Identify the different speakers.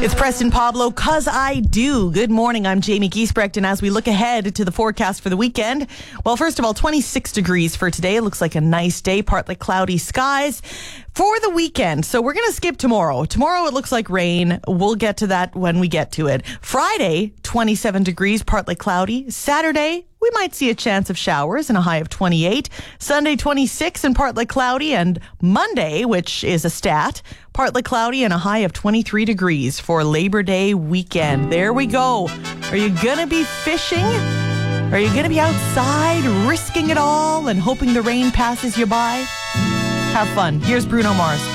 Speaker 1: It's Preston Pablo, 'cause I do. Good morning, I'm Jamie Giesbrecht, and as we look ahead to the forecast for the weekend, well, first of all, 26 degrees for today. It looks like a nice day, partly cloudy skies for the weekend. So we're going to skip tomorrow. Tomorrow it looks like rain. We'll get to that when we get to it. Friday, 27 degrees, partly cloudy. Saturday, we might see a chance of showers and a high of 28. Sunday, 26 and partly cloudy. And Monday, which is a stat, partly cloudy and a high of 23 degrees for Labor Day weekend. There we go. Are you going to be fishing? Are you going to be outside risking it all and hoping the rain passes you by? Have fun. Here's Bruno Mars.